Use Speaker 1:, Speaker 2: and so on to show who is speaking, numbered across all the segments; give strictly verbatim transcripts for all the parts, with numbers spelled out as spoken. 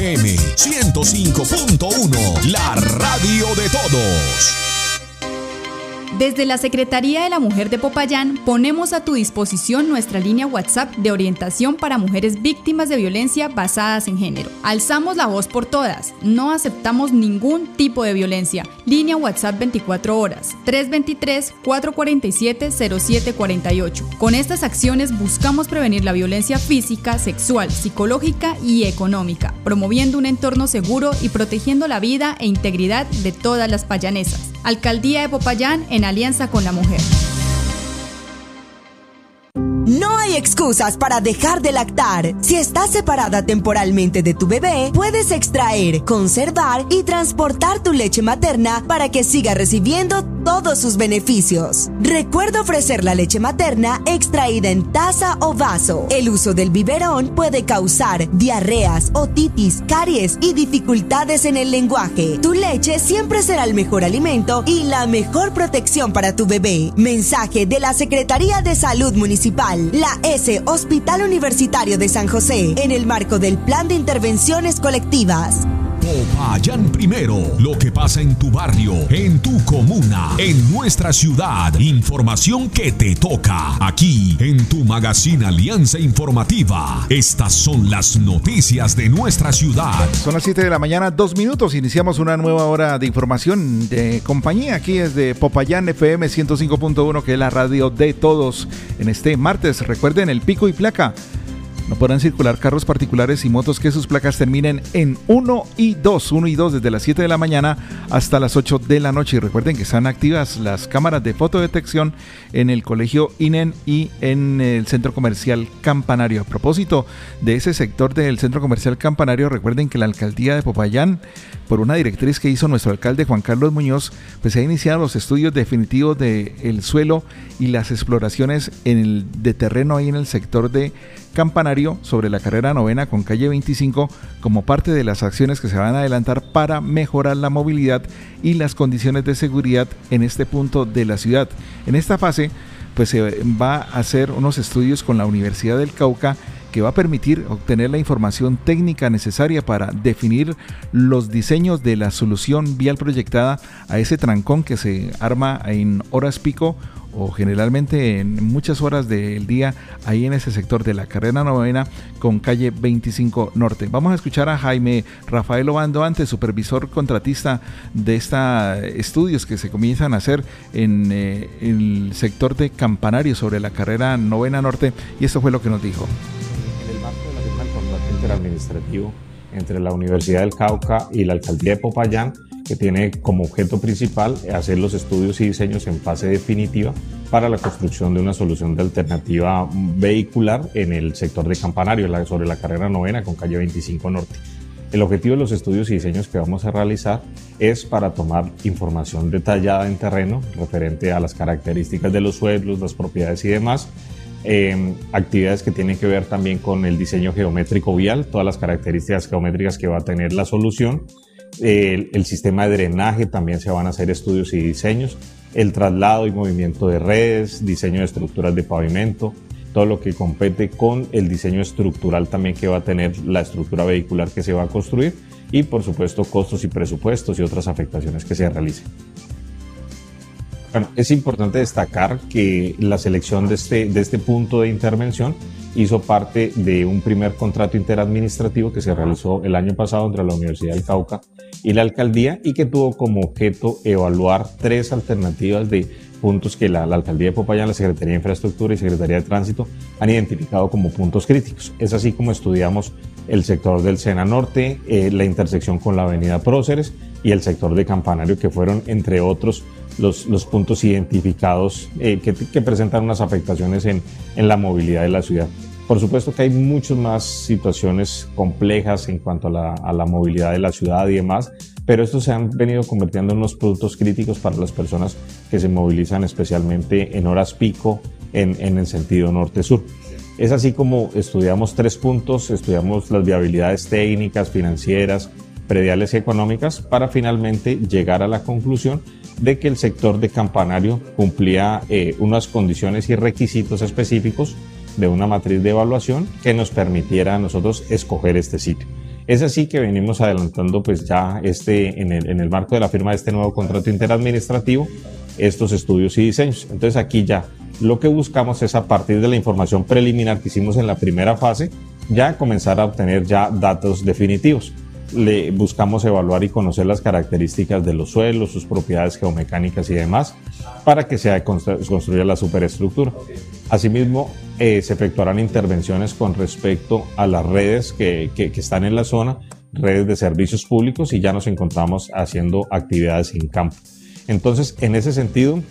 Speaker 1: M ciento cinco punto uno, la radio de todos.
Speaker 2: Desde la Secretaría de la Mujer de Popayán ponemos a tu disposición nuestra línea WhatsApp de orientación para mujeres víctimas de violencia basadas en género. Alzamos la voz por todas, no aceptamos ningún tipo de violencia. Línea WhatsApp veinticuatro horas, tres dos tres, cuatro cuatro siete, cero siete cuatro ocho. Con estas acciones buscamos prevenir la violencia física, sexual, psicológica y económica, promoviendo un entorno seguro y protegiendo la vida e integridad de todas las payanesas. Alcaldía de Popayán en alianza con la mujer.
Speaker 3: No hay excusas para dejar de lactar. Si estás separada temporalmente de tu bebé, puedes extraer, conservar y transportar tu leche materna para que siga recibiendo todos sus beneficios. Recuerda ofrecer la leche materna extraída en taza o vaso. El uso del biberón puede causar diarreas, otitis, caries y dificultades en el lenguaje. Tu leche siempre será el mejor alimento y la mejor protección para tu bebé. Mensaje de la Secretaría de Salud Municipal, la S Hospital Universitario de San José, en el marco del Plan de Intervenciones Colectivas.
Speaker 1: Popayán primero, lo que pasa en tu barrio, en tu comuna, en nuestra ciudad. Información que te toca aquí en tu magazine Alianza Informativa. Estas son las noticias de nuestra ciudad.
Speaker 4: Son las siete de la mañana, dos minutos. Iniciamos una nueva hora de información de compañía aquí desde Popayán F M ciento cinco punto uno, que es la radio de todos. En este martes, recuerden el pico y placa. No podrán circular carros particulares y motos que sus placas terminen en uno y dos, uno y dos desde las siete de la mañana hasta las ocho de la noche. Y recuerden que están activas las cámaras de fotodetección en el Colegio I N E N y en el Centro Comercial Campanario. A propósito de ese sector del Centro Comercial Campanario, recuerden que la Alcaldía de Popayán, por una directriz que hizo nuestro alcalde Juan Carlos Muñoz, pues se ha iniciado los estudios definitivos del suelo y las exploraciones en el, de terreno ahí en el sector de Campanario sobre la carrera novena con calle veinticinco, como parte de las acciones que se van a adelantar para mejorar la movilidad y las condiciones de seguridad en este punto de la ciudad. En esta fase pues se va a hacer unos estudios con la Universidad del Cauca que va a permitir obtener la información técnica necesaria para definir los diseños de la solución vial proyectada a ese trancón que se arma en horas pico o generalmente en muchas horas del día ahí en ese sector de la carrera novena con calle veinticinco Norte. Vamos a escuchar a Jaime Rafael Obando Antes, supervisor contratista de estos estudios que se comienzan a hacer en eh, el sector de Campanario sobre la carrera novena Norte, y esto fue lo que nos dijo.
Speaker 5: En el marco de la firma del contrato interadministrativo entre la Universidad del Cauca y la Alcaldía de Popayán, que tiene como objeto principal hacer los estudios y diseños en fase definitiva para la construcción de una solución de alternativa vehicular en el sector de Campanario, sobre la carrera novena con calle veinticinco Norte. El objetivo de los estudios y diseños que vamos a realizar es para tomar información detallada en terreno referente a las características de los suelos, las propiedades y demás, Eh, actividades que tienen que ver también con el diseño geométrico vial, todas las características geométricas que va a tener la solución, el, el sistema de drenaje, también se van a hacer estudios y diseños, el traslado y movimiento de redes, diseño de estructuras de pavimento, todo lo que compete con el diseño estructural también que va a tener la estructura vehicular que se va a construir, y por supuesto costos y presupuestos y otras afectaciones que se realicen. Bueno, es importante destacar que la selección de este, de este punto de intervención hizo parte de un primer contrato interadministrativo que se realizó el año pasado entre la Universidad del Cauca y la Alcaldía, y que tuvo como objeto evaluar tres alternativas de puntos que la, la Alcaldía de Popayán, la Secretaría de Infraestructura y Secretaría de Tránsito han identificado como puntos críticos. Es así como estudiamos el sector del Sena Norte, eh, la intersección con la avenida Próceres y el sector de Campanario, que fueron, entre otros, los, los puntos identificados eh, que, que presentan unas afectaciones en, en la movilidad de la ciudad. Por supuesto que hay muchas más situaciones complejas en cuanto a la, a la movilidad de la ciudad y demás, pero estos se han venido convirtiendo en unos productos críticos para las personas que se movilizan especialmente en horas pico en, en el sentido norte-sur. Es así como estudiamos tres puntos, estudiamos las viabilidades técnicas, financieras, prediales y económicas, para finalmente llegar a la conclusión de que el sector de Campanario cumplía eh, unas condiciones y requisitos específicos de una matriz de evaluación que nos permitiera a nosotros escoger este sitio. Es así que venimos adelantando pues ya este, en el, en el marco de la firma de este nuevo contrato interadministrativo, estos estudios y diseños. Entonces aquí ya lo que buscamos es, a partir de la información preliminar que hicimos en la primera fase, ya comenzar a obtener ya datos definitivos. Le buscamos evaluar y conocer las características de los suelos, sus propiedades geomecánicas y demás, para que se construya la superestructura. Asimismo, eh, se efectuarán intervenciones con respecto a las redes que, que, que están en la zona, redes de servicios públicos, y ya nos encontramos haciendo actividades en campo. Entonces, en ese sentido,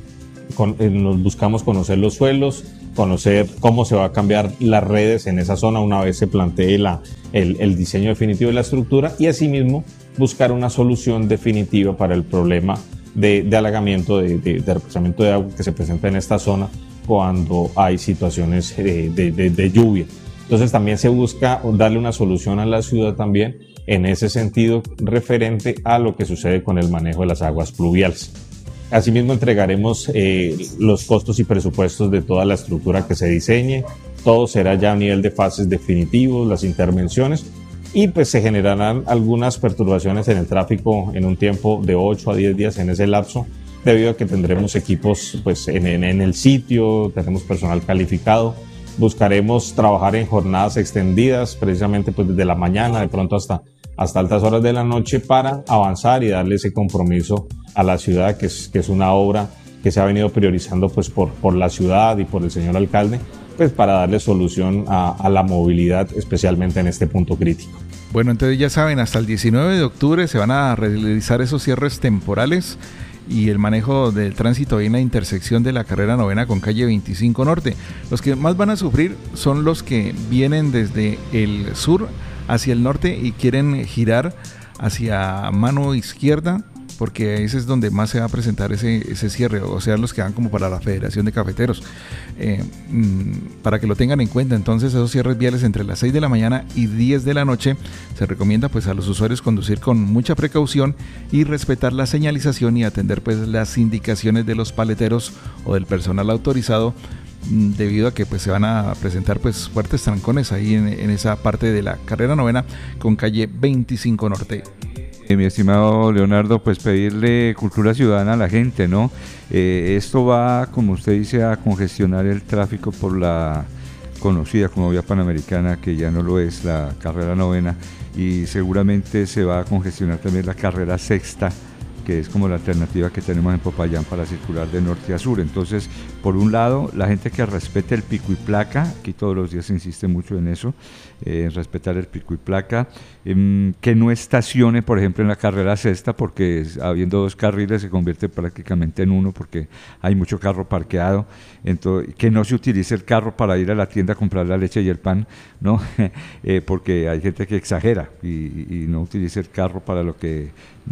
Speaker 5: con, eh, nos buscamos conocer los suelos, conocer cómo se va a cambiar las redes en esa zona una vez se plantee la, el, el diseño definitivo de la estructura, y asimismo buscar una solución definitiva para el problema de, de alagamiento, de, de, de represamiento de agua que se presenta en esta zona cuando hay situaciones de, de, de, de lluvia. Entonces también se busca darle una solución a la ciudad también en ese sentido referente a lo que sucede con el manejo de las aguas pluviales. Asimismo, entregaremos eh, los costos y presupuestos de toda la estructura que se diseñe. Todo será ya a nivel de fases definitivos, las intervenciones, y pues se generarán algunas perturbaciones en el tráfico en un tiempo de ocho a diez días en ese lapso, debido a que tendremos equipos pues, en, en, en el sitio, tenemos personal calificado. Buscaremos trabajar en jornadas extendidas, precisamente pues, desde la mañana, de pronto hasta, hasta altas horas de la noche, para avanzar y darle ese compromiso a la ciudad, que es, que es una obra que se ha venido priorizando pues, por, por la ciudad y por el señor alcalde, pues, para darle solución a, a la movilidad, especialmente en este punto crítico.
Speaker 4: Bueno, entonces ya saben, hasta el diecinueve de octubre se van a realizar esos cierres temporales y el manejo del tránsito ahí en la intersección de la carrera novena con calle veinticinco Norte. Los que más van a sufrir son los que vienen desde el sur hacia el norte y quieren girar hacia mano izquierda, porque ese es donde más se va a presentar ese, ese cierre, o sea, los que van como para la Federación de Cafeteros. Eh, para que lo tengan en cuenta, entonces esos cierres viales entre las seis de la mañana y diez de la noche, se recomienda pues a los usuarios conducir con mucha precaución y respetar la señalización y atender pues las indicaciones de los paleteros o del personal autorizado, debido a que pues se van a presentar pues fuertes trancones ahí en, en esa parte de la carrera novena con calle veinticinco Norte.
Speaker 6: Mi estimado Leonardo, pues pedirle cultura ciudadana a la gente, ¿no? Eh, esto va, como usted dice, a congestionar el tráfico por la conocida como vía panamericana, que ya no lo es, la carrera novena, y seguramente se va a congestionar también la carrera sexta, que es como la alternativa que tenemos en Popayán para circular de norte a sur. Entonces, por un lado, la gente que respete el pico y placa, aquí todos los días se insiste mucho en eso, eh, en respetar el pico y placa, eh, que no estacione, por ejemplo, en la carrera sexta, porque habiendo dos carriles se convierte prácticamente en uno, porque hay mucho carro parqueado. Entonces, que no se utilice el carro para ir a la tienda a comprar la leche y el pan, ¿no? eh, porque hay gente que exagera y, y no utilice el carro para lo que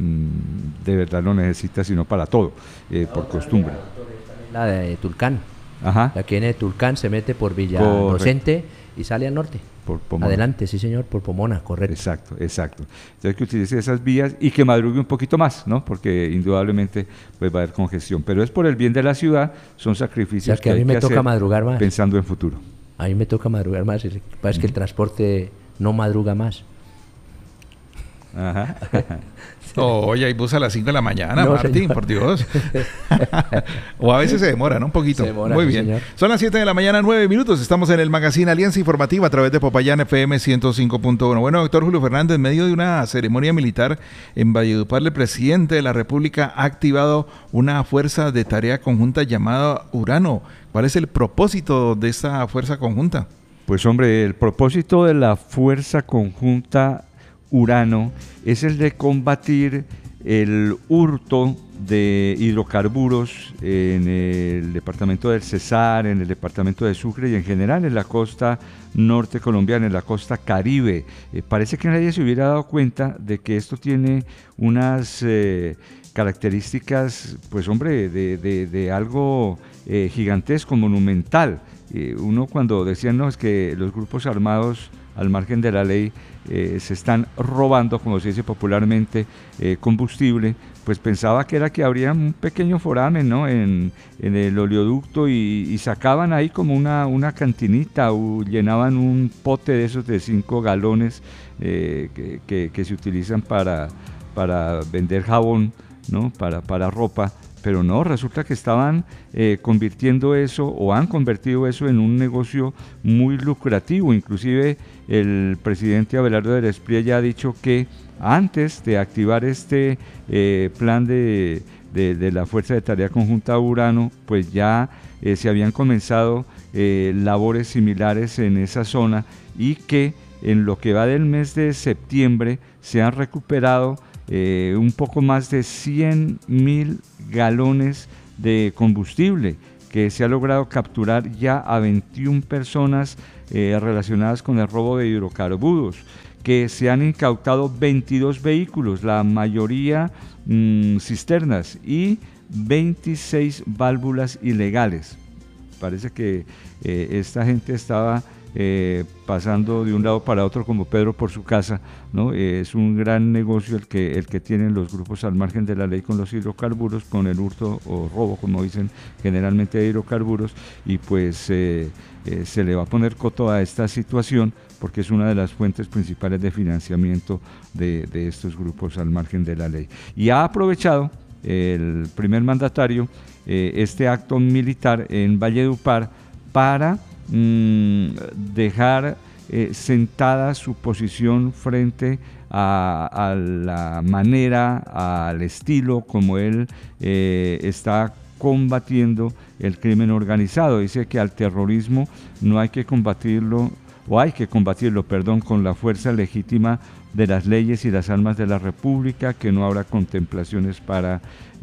Speaker 6: mmm, de verdad lo necesita, sino para todo, eh, por costumbre.
Speaker 7: La de Tulcán.
Speaker 6: Ajá.
Speaker 7: La que viene de Tulcán se mete por Villa Inocente y sale al norte. Por Pomona. Adelante, sí señor, por Pomona, correcto.
Speaker 6: Exacto, exacto. Entonces que utilice esas vías y que madrugue un poquito más, ¿no? Porque indudablemente pues va a haber congestión. Pero es por el bien de la ciudad, son sacrificios, o sea,
Speaker 7: que, que a mí
Speaker 6: hay
Speaker 7: me
Speaker 6: que
Speaker 7: toca
Speaker 6: hacer
Speaker 7: madrugar más.
Speaker 6: Pensando en futuro.
Speaker 7: A mí me toca madrugar más. Lo que pasa es que el transporte no madruga más.
Speaker 6: Ajá.
Speaker 4: Oh, oye, hay bus a las cinco de la mañana, no, Martín, señor. Por Dios. O a veces se demora, ¿no? Un poquito. Se demora, Muy sí, bien. Señor. Son las siete de la mañana, nueve minutos. Estamos en el magazine Alianza Informativa a través de Popayán F M ciento cinco punto uno. Bueno, doctor Julio Fernández, en medio de una ceremonia militar en Valledupar, el presidente de la República ha activado una fuerza de tarea conjunta llamada Urano. ¿Cuál es el propósito de esta fuerza conjunta?
Speaker 6: Pues hombre, el propósito de la fuerza conjunta Urano es el de combatir el hurto de hidrocarburos en el departamento del Cesar, en el departamento de Sucre y en general en la costa norte colombiana, en la costa Caribe. Eh, parece que nadie se hubiera dado cuenta de que esto tiene unas eh, características, pues hombre, de, de, de algo eh, gigantesco, monumental. Eh, uno cuando decían, no, es que los grupos armados al margen de la ley eh, se están robando, como se dice popularmente, eh, combustible, pues pensaba que era que habría un pequeño foramen, ¿no?, en, en el oleoducto y, y sacaban ahí como una, una cantinita o llenaban un pote de esos de cinco galones eh, que, que, que se utilizan para, para vender jabón, ¿no?, para, para ropa. Pero no, resulta que estaban eh, convirtiendo eso o han convertido eso en un negocio muy lucrativo. Inclusive el presidente Abelardo del Espriella ya ha dicho que antes de activar este eh, plan de, de, de la Fuerza de Tarea Conjunta Urano, pues ya eh, se habían comenzado eh, labores similares en esa zona y que en lo que va del mes de septiembre se han recuperado Eh, un poco más de cien mil galones de combustible que se ha logrado capturar ya a veintiuna personas eh, relacionadas con el robo de hidrocarburos, que se han incautado veintidós vehículos, la mayoría mmm, cisternas, y veintiséis válvulas ilegales. Parece que eh, esta gente estaba Eh, pasando de un lado para otro como Pedro por su casa, ¿no? Eh, es un gran negocio el que, el que tienen los grupos al margen de la ley con los hidrocarburos, con el hurto o robo, como dicen generalmente, de hidrocarburos, y pues eh, eh, se le va a poner coto a esta situación porque es una de las fuentes principales de financiamiento de, de estos grupos al margen de la ley. Y ha aprovechado el primer mandatario eh, este acto militar en Valledupar para Mm, dejar eh, sentada su posición frente a, a la manera, al estilo como él eh, está combatiendo el crimen organizado. Dice que al terrorismo no hay que combatirlo, o hay que combatirlo, perdón, con la fuerza legítima de las leyes y las armas de la República, que no habrá contemplaciones para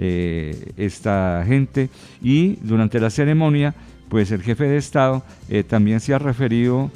Speaker 6: eh, esta gente. Y durante la ceremonia, pues el jefe de Estado eh, también se ha referido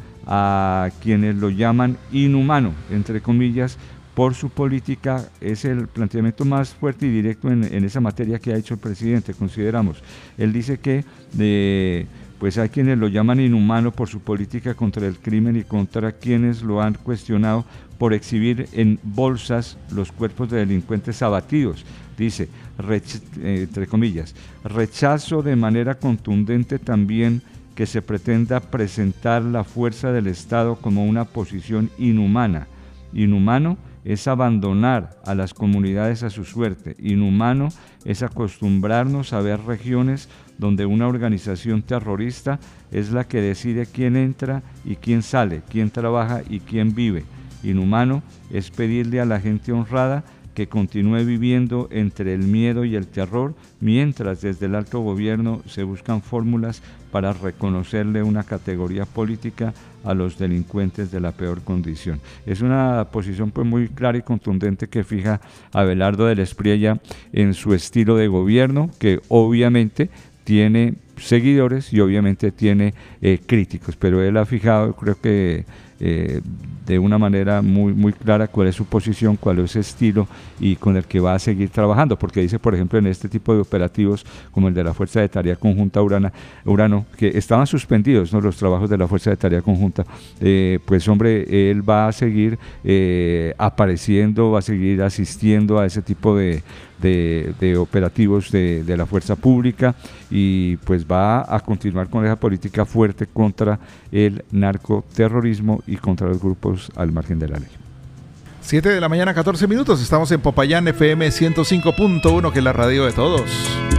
Speaker 6: a quienes lo llaman inhumano, entre comillas, por su política. Es el planteamiento más fuerte y directo en, en esa materia que ha hecho el presidente, consideramos. Él dice que eh, pues hay quienes lo llaman inhumano por su política contra el crimen y contra quienes lo han cuestionado por exhibir en bolsas los cuerpos de delincuentes abatidos. Dice, rech- eh, entre comillas, rechazo de manera contundente también que se pretenda presentar la fuerza del Estado como una posición inhumana. Inhumano es abandonar a las comunidades a su suerte. Inhumano es acostumbrarnos a ver regiones donde una organización terrorista es la que decide quién entra y quién sale, quién trabaja y quién vive. Inhumano es pedirle a la gente honrada que continúe viviendo entre el miedo y el terror, mientras desde el alto gobierno se buscan fórmulas para reconocerle una categoría política a los delincuentes de la peor condición. Es una posición pues muy clara y contundente que fija Abelardo del Espriella en su estilo de gobierno, que obviamente tiene seguidores y obviamente tiene eh, críticos, pero él ha fijado, creo que eh, de una manera muy, muy clara cuál es su posición, cuál es su estilo y con el que va a seguir trabajando, porque dice, por ejemplo, en este tipo de operativos como el de la Fuerza de Tarea Conjunta Urana, Urano, que estaban suspendidos, ¿no?, los trabajos de la Fuerza de Tarea Conjunta, eh, pues hombre, él va a seguir eh, apareciendo, va a seguir asistiendo a ese tipo de, de, de operativos de, de la Fuerza Pública y pues va a continuar con esa política fuerte contra el narcoterrorismo y contra los grupos al margen de la ley.
Speaker 4: siete de la mañana, catorce minutos, estamos en Popayán F M ciento cinco punto uno, que es la radio de todos.